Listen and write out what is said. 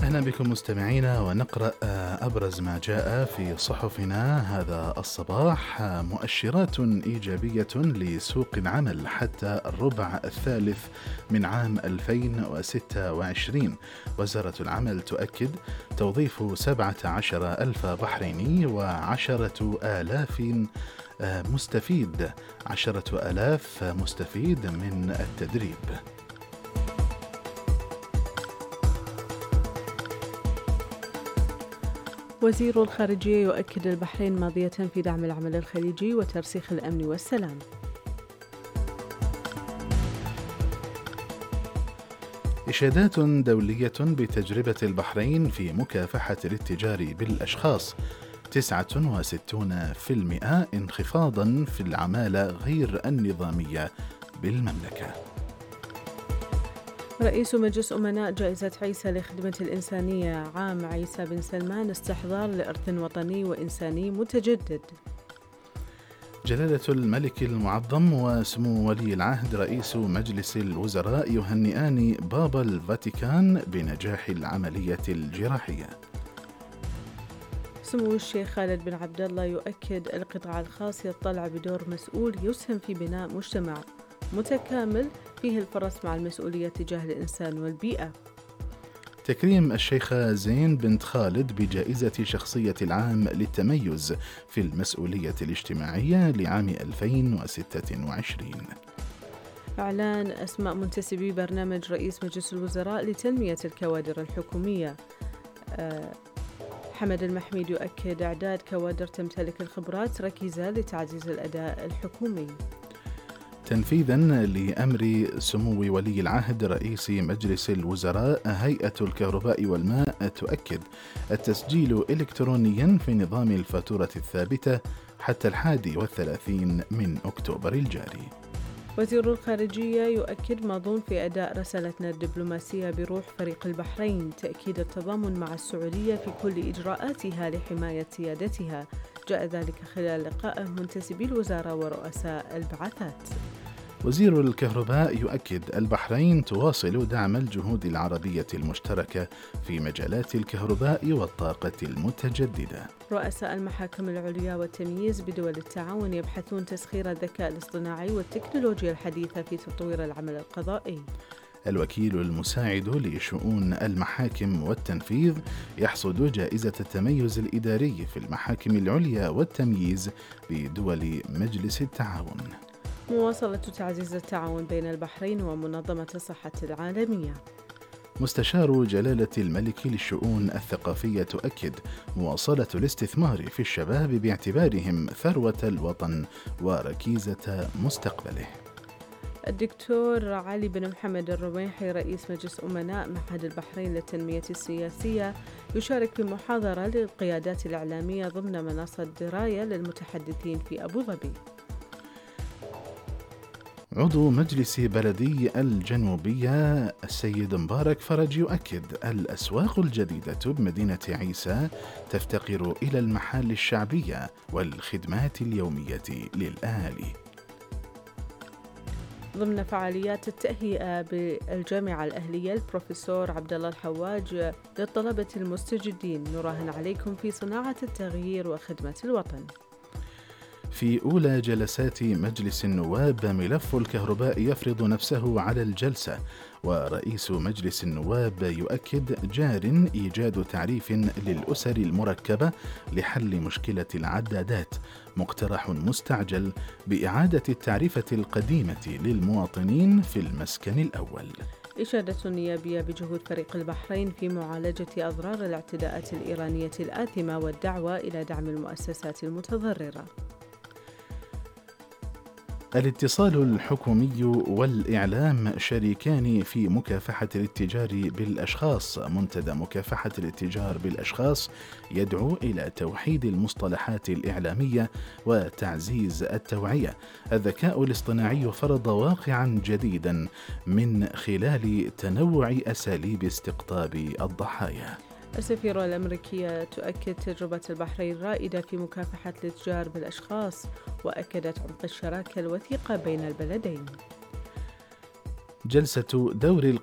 أهلا بكم مستمعينا، ونقرأ أبرز ما جاء في صحفنا هذا الصباح. مؤشرات إيجابية لسوق العمل حتى الربع الثالث من عام 2026. وزارة العمل تؤكد توظيف 17,000 بحريني و10,000 مستفيد 10,000 مستفيد من التدريب. وزير الخارجية يؤكد البحرين ماضية في دعم العمل الخليجي وترسيخ الأمن والسلام. إشادات دولية بتجربة البحرين في مكافحة الاتجار بالأشخاص، 69% انخفاضا في العمالة غير النظامية بالمملكة. رئيس مجلس أمناء جائزة عيسى لخدمة الإنسانية عام عيسى بن سلمان استحضار لإرث وطني وإنساني متجدد. جلالة الملك المعظم وسمو ولي العهد رئيس مجلس الوزراء يهنئان بابا الفاتيكان بنجاح العملية الجراحية. سمو الشيخ خالد بن عبد الله يؤكد القطاع الخاص يطلع بدور مسؤول يسهم في بناء مجتمع متكامل فيه الفرص مع المسؤولية تجاه الإنسان والبيئة. تكريم الشيخة زين بنت خالد بجائزة شخصية العام للتميز في المسؤولية الاجتماعية لعام 2026. إعلان أسماء منتسبي برنامج رئيس مجلس الوزراء لتنمية الكوادر الحكومية. حمد المحميد يؤكد إعداد كوادر تمتلك الخبرات ركيزة لتعزيز الأداء الحكومي. تنفيذا لأمر سمو ولي العهد رئيس مجلس الوزراء، هيئة الكهرباء والماء تؤكد التسجيل إلكترونيا في نظام الفاتورة الثابتة حتى 31 من أكتوبر الجاري. وزير الخارجية يؤكد ماضون في أداء رسالتنا الدبلوماسية بروح فريق البحرين، تأكيد التضامن مع السعودية في كل إجراءاتها لحماية سيادتها. جاء ذلك خلال لقائه منتسبي الوزارة ورؤساء البعثات. وزير الكهرباء يؤكد البحرين تواصل دعم الجهود العربية المشتركة في مجالات الكهرباء والطاقة المتجددة. رؤساء المحاكم العليا والتمييز بدول التعاون يبحثون تسخير الذكاء الاصطناعي والتكنولوجيا الحديثة في تطوير العمل القضائي. الوكيل المساعد لشؤون المحاكم والتنفيذ يحصد جائزة التميز الإداري في المحاكم العليا والتمييز بدول مجلس التعاون. مواصلة تعزيز التعاون بين البحرين ومنظمة الصحة العالمية. مستشار جلالة الملك للشؤون الثقافية تؤكد مواصلة الاستثمار في الشباب باعتبارهم ثروة الوطن وركيزة مستقبله. الدكتور علي بن محمد الرميحي رئيس مجلس أمناء معهد البحرين للتنمية السياسية يشارك في محاضرة للقيادات الإعلامية ضمن منصة دراية للمتحدثين في أبو ظبي. عضو مجلس بلدي الجنوبية السيد مبارك فرج يؤكد الأسواق الجديدة بمدينة عيسى تفتقر إلى المحال الشعبية والخدمات اليومية للأهالي. ضمن فعاليات التأهيئة بالجامعة الأهلية، البروفيسور عبد الله الحواج للطلبة المستجدين: نراهن عليكم في صناعة التغيير وخدمة الوطن. في أولى جلسات مجلس النواب ملف الكهرباء يفرض نفسه على الجلسة، ورئيس مجلس النواب يؤكد جار إيجاد تعريف للأسر المركبة لحل مشكلة العدادات، مقترح مستعجل بإعادة التعريفة القديمة للمواطنين في المسكن الأول. إشادة نيابية بجهود فريق البحرين في معالجة أضرار الاعتداءات الإيرانية الآثمة والدعوة إلى دعم المؤسسات المتضررة. الاتصال الحكومي والإعلام شريكان في مكافحة الاتجار بالأشخاص. منتدى مكافحة الاتجار بالأشخاص يدعو إلى توحيد المصطلحات الإعلامية وتعزيز التوعية. الذكاء الاصطناعي فرض واقعا جديدا من خلال تنوع أساليب استقطاب الضحايا. السفيرة الأمريكية تؤكد تجربة البحرين رائدة في مكافحة الاتجار بالأشخاص، وأكدت عمق الشراكة الوثيقة بين البلدين. جلسة دور